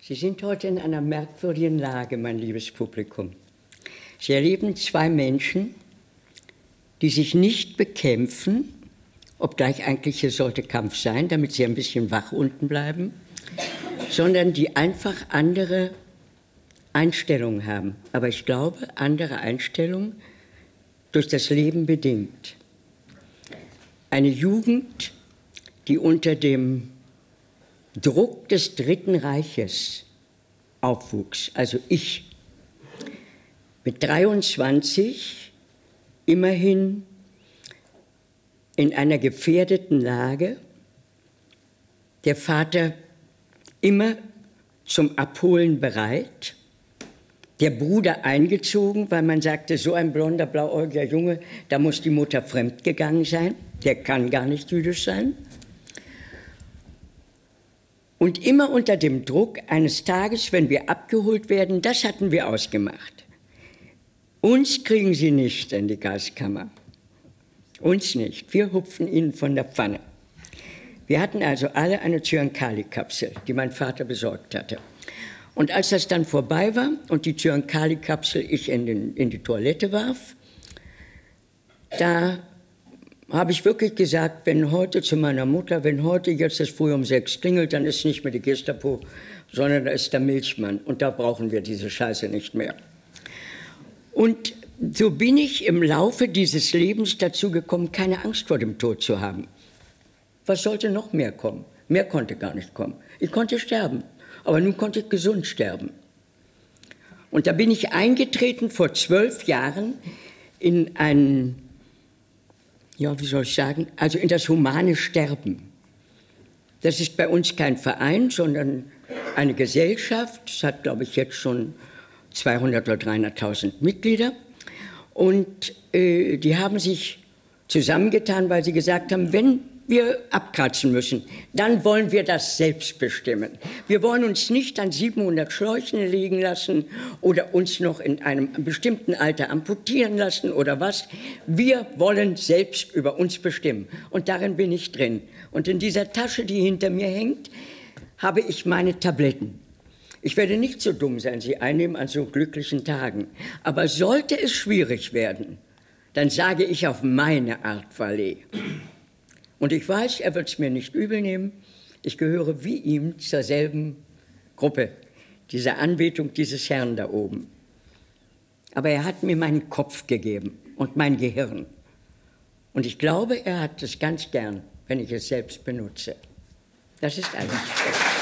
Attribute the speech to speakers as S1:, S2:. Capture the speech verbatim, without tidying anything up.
S1: Sie sind heute in einer merkwürdigen Lage, mein liebes Publikum. Sie erleben zwei Menschen, die sich nicht bekämpfen, obgleich eigentlich hier sollte Kampf sein, damit sie ein bisschen wach unten bleiben, sondern die einfach andere Einstellungen haben. Aber ich glaube, andere Einstellungen durch das Leben bedingt. Eine Jugend, die unter dem Druck des Dritten Reiches aufwuchs, also ich, mit dreiundzwanzig immerhin in einer gefährdeten Lage, der Vater immer zum Abholen bereit, der Bruder eingezogen, weil man sagte, so ein blonder, blauäugiger Junge, da muss die Mutter fremdgegangen sein, der kann gar nicht jüdisch sein. Und immer unter dem Druck eines Tages, wenn wir abgeholt werden, das hatten wir ausgemacht. Uns kriegen sie nicht in die Gaskammer. Uns nicht. Wir hupfen ihnen von der Pfanne. Wir hatten also alle eine Zyankali-Kapsel, die mein Vater besorgt hatte. Und als das dann vorbei war und die Zyankali-Kapsel ich in, den, in die Toilette warf, da habe ich wirklich gesagt, wenn heute zu meiner Mutter, wenn heute jetzt das früh um sechs klingelt, dann ist nicht mehr die Gestapo, sondern da ist der Milchmann. Und da brauchen wir diese Scheiße nicht mehr. Und so bin ich im Laufe dieses Lebens dazu gekommen, keine Angst vor dem Tod zu haben. Was sollte noch mehr kommen? Mehr konnte gar nicht kommen. Ich konnte sterben, aber nun konnte ich gesund sterben. Und da bin ich eingetreten vor zwölf Jahren in ein, ja, wie soll ich sagen, also in das humane Sterben. Das ist bei uns kein Verein, sondern eine Gesellschaft. Es hat, glaube ich, jetzt schon zweihundert oder dreihunderttausend Mitglieder. Und äh, die haben sich zusammengetan, weil sie gesagt haben, wenn wir abkratzen müssen, dann wollen wir das selbst bestimmen. Wir wollen uns nicht an siebenhundert Schläuchen liegen lassen oder uns noch in einem bestimmten Alter amputieren lassen oder was. Wir wollen selbst über uns bestimmen. Und darin bin ich drin. Und in dieser Tasche, die hinter mir hängt, habe ich meine Tabletten. Ich werde nicht so dumm sein, sie einnehmen an so glücklichen Tagen. Aber sollte es schwierig werden, dann sage ich auf meine Art Valet. Und ich weiß, er wird es mir nicht übel nehmen. Ich gehöre wie ihm zur selben Gruppe, dieser Anbetung dieses Herrn da oben. Aber er hat mir meinen Kopf gegeben und mein Gehirn. Und ich glaube, er hat es ganz gern, wenn ich es selbst benutze. Das ist alles.